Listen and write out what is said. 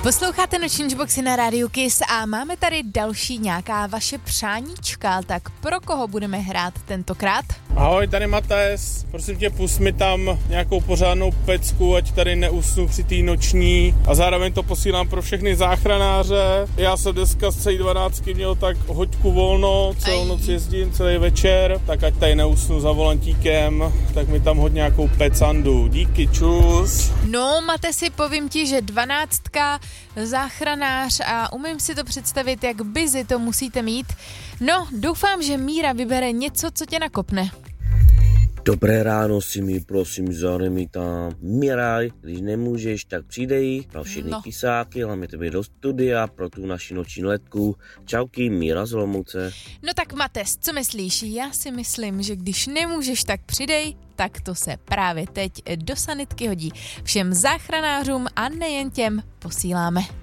Posloucháte Noční boxy na rádiu Kiss a máme tady další nějaká vaše přáníčka, tak pro koho budeme hrát tentokrát? Ahoj, tady Mates, prosím tě, pust mi tam nějakou pořádnou pecku, ať tady neusnu při té noční a zároveň to posílám pro všechny záchranáře. Já jsem dneska z celý 12 měl tak hoďku volno, celou noc jezdím, celý večer, tak ať tady neusnu za volantíkem, tak mi tam hoď nějakou pecandu. Díky, čus. No, Matesi, povím ti, že 12, záchranář a umím si to představit, jak busy to musíte mít. No, doufám, že Míra vybere něco, co tě nakopne. Dobré ráno si mi prosím zanemítám. Miraj, když nemůžeš, tak přidej pro všechny pisáky, hlavně tebe do studia pro tu naši noční letku. Čauky, Míra z Olomouce. No tak Mates, co myslíš? Já si myslím, že když nemůžeš, tak přidej, tak to se právě teď do sanitky hodí. Všem záchranářům a nejen těm posíláme.